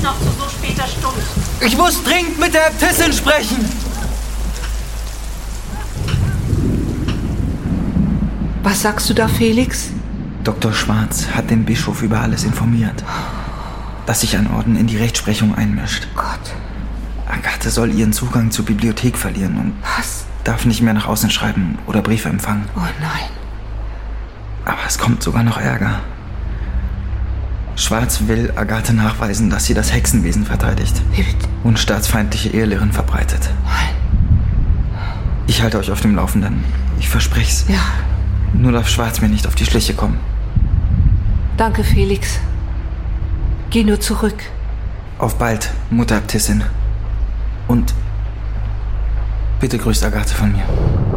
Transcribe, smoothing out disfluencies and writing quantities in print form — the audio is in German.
noch zu so später Stunde? Ich muss dringend mit der Äbtissin sprechen. Was sagst du da, Felix? Dr. Schwarz hat den Bischof über alles informiert. Dass sich ein Orden in die Rechtsprechung einmischt. Gott. Agathe soll ihren Zugang zur Bibliothek verlieren und Was? darf nicht mehr nach außen schreiben oder Briefe empfangen. Oh nein. Aber es kommt sogar noch Ärger. Schwarz will Agathe nachweisen, dass sie das Hexenwesen verteidigt Wie bitte? und staatsfeindliche Ehelehren verbreitet. Nein. Ich halte euch auf dem Laufenden. Ich versprich's. Ja, Nur darf Schwarz mir nicht auf die Schliche kommen. danke, Felix. Geh nur zurück. Auf bald, Mutter Äbtissin. Und bitte grüßt Agathe von mir.